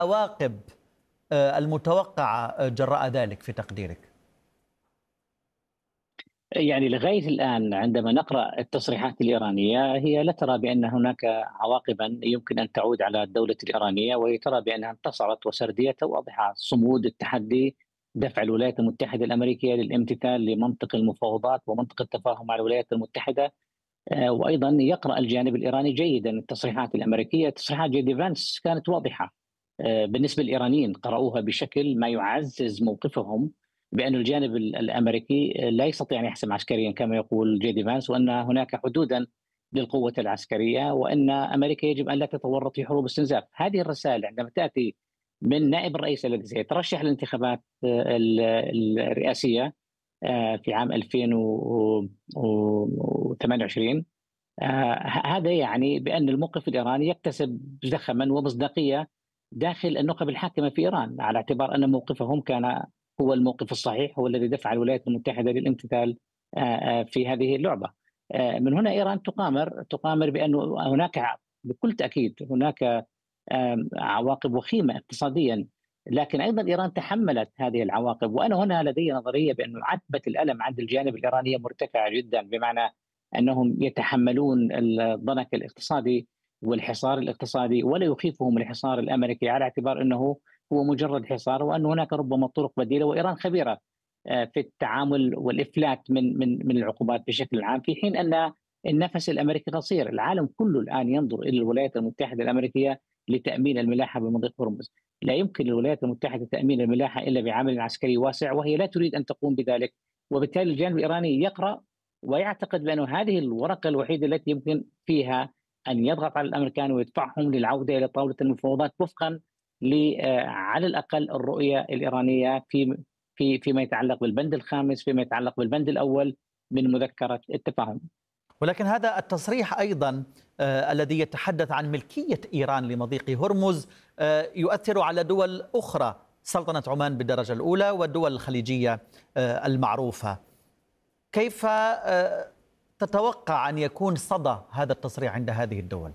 العواقب المتوقعة جراء ذلك في تقديرك؟ يعني لغاية الآن عندما نقرأ التصريحات الإيرانية هي لا ترى بأن هناك عواقبا يمكن أن تعود على الدولة الإيرانية، وهي ترى بأنها انتصرت وسرديتها واضحة: صمود، التحدي، دفع الولايات المتحدة الأمريكية للامتثال لمنطق المفاوضات ومنطق التفاهم مع الولايات المتحدة. وأيضا يقرأ الجانب الإيراني جيدا التصريحات الأمريكية. تصريحات جي دي فانس كانت واضحة بالنسبة للإيرانيين، قرأوها بشكل ما يعزز موقفهم بأن الجانب الأمريكي لا يستطيع أن يحسم عسكريا كما يقول جي دي فانس، وأن هناك حدودا للقوة العسكرية، وأن أمريكا يجب أن لا تتورط في حروب استنزاف. هذه الرسائل عندما تأتي من نائب الرئيس الذي سيترشح للانتخابات الرئاسية في عام 2028، هذا يعني بأن الموقف الإيراني يكتسب زخما ومصداقية داخل النخب الحاكمة في إيران، على اعتبار أن موقفهم كان هو الموقف الصحيح، هو الذي دفع الولايات المتحدة للامتثال في هذه اللعبة. من هنا إيران تقامر بأن هناك بكل تأكيد هناك عواقب وخيمة اقتصاديا، لكن أيضا إيران تحملت هذه العواقب. وأنا هنا لدي نظرية بأن عتبة الألم عند الجانب الإيراني مرتفعة جدا، بمعنى أنهم يتحملون الضنك الاقتصادي والحصار الاقتصادي، ولا يخيفهم الحصار الأمريكي، على اعتبار أنه هو مجرد حصار، وأن هناك ربما طرق بديلة. وإيران خبيرة في التعامل والإفلات من العقوبات بشكل عام، في حين أن النفس الأمريكي قصير. العالم كله الآن ينظر إلى الولايات المتحدة الأمريكية لتأمين الملاحة بمضيق هرمز. لا يمكن للولايات المتحدة تأمين الملاحة إلا بعمل عسكري واسع، وهي لا تريد أن تقوم بذلك. وبالتالي الجانب الإيراني يقرأ ويعتقد بأن هذه الورقة الوحيدة التي يمكن فيها أن يضغط على الأمريكان ويدفعهم للعودة إلى طاولة المفاوضات وفقا على الأقل الرؤية الإيرانية فيما يتعلق بالبند الخامس، فيما يتعلق بالبند الأول من مذكرة التفاهم. ولكن هذا التصريح أيضا الذي يتحدث عن ملكية إيران لمضيق هرمز يؤثر على دول أخرى، سلطنة عمان بالدرجة الأولى والدول الخليجية المعروفة. كيف تتوقع أن يكون صدى هذا التصريح عند هذه الدول؟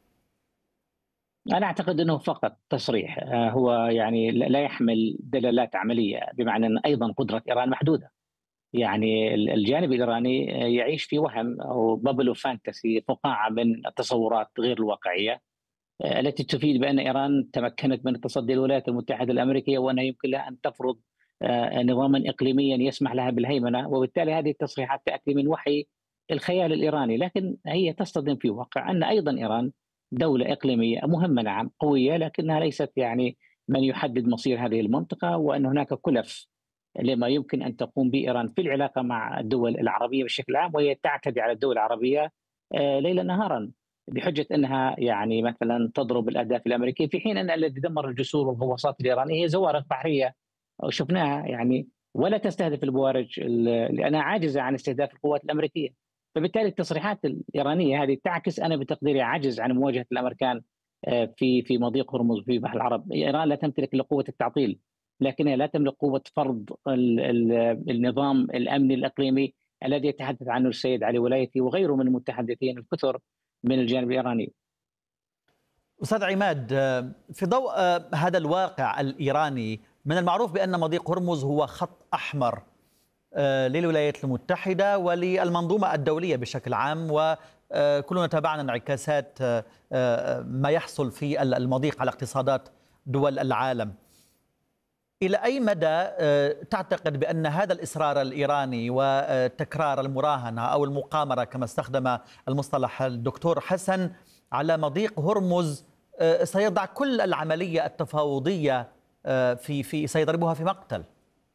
أنا أعتقد أنه فقط تصريح، هو يعني لا يحمل دلالات عملية، بمعنى أن أيضا قدرة إيران محدودة. يعني الجانب الإيراني يعيش في وهم أو بابل فانتسي، فقاعة من التصورات غير الواقعية التي تفيد بأن إيران تمكنت من التصدي للولايات المتحدة الأمريكية، وأنها يمكن لها أن تفرض نظاما إقليميا يسمح لها بالهيمنة. وبالتالي هذه التصريحات تأتي من وحي الخيال الإيراني، لكن هي تصطدم في واقع أن أيضا إيران دولة إقليمية مهمة، نعم قوية، لكنها ليست يعني من يحدد مصير هذه المنطقة، وأن هناك كلف لما يمكن أن تقوم به إيران في العلاقة مع الدول العربية بشكل عام، وهي تعتدي على الدول العربية ليلا نهارا بحجة أنها يعني مثلا تضرب الأهداف الأمريكية، في حين أن الذي دمر الجسور والغواصات الإيرانية هي زوارق بحرية وشفناها يعني، ولا تستهدف البوارج لأنها عاجزة عن استهداف القوات الأمريكية. فبالتالي التصريحات الإيرانية هذه تعكس أنا بتقديري عجز عن مواجهة الأمريكان في مضيق هرمز في بحر العرب. إيران لا تمتلك إلا قوة التعطيل، لكنها لا تملك قوة فرض النظام الأمني الإقليمي الذي يتحدث عنه السيد علي ولايتي وغيره من المتحدثين الكثر من الجانب الإيراني. أستاذ عماد، في ضوء هذا الواقع الإيراني، من المعروف بأن مضيق هرمز هو خط أحمر للولايات المتحدة وللمنظومة الدولية بشكل عام، وكلنا تابعنا انعكاسات ما يحصل في المضيق على اقتصادات دول العالم. إلى أي مدى تعتقد بأن هذا الإصرار الإيراني وتكرار المراهنة أو المقامرة كما استخدم المصطلح الدكتور حسن على مضيق هرمز سيضع كل العملية التفاوضية في سيضربها في مقتل؟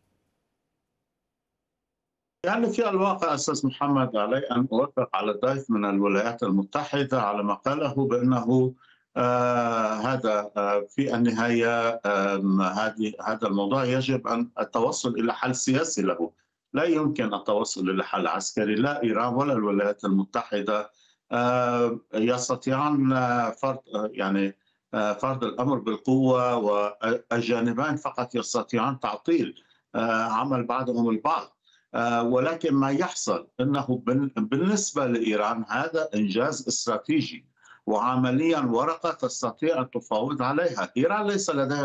يعني في الواقع أستاذ محمد علي أن أوافق على الضيف من الولايات المتحدة على ما قاله بأنه هذا في النهاية هذا الموضوع يجب أن التوصل إلى حل سياسي له. لا يمكن التوصل إلى حل عسكري. لا إيران ولا الولايات المتحدة يستطيعان فرض يعني فرض الأمر بالقوة، والجانبان فقط يستطيعان تعطيل عمل بعضهم البعض. ولكن ما يحصل أنه بالنسبة لإيران هذا إنجاز استراتيجي وعمليا ورقة تستطيع أن تفاوض عليها. إيران ليس لديها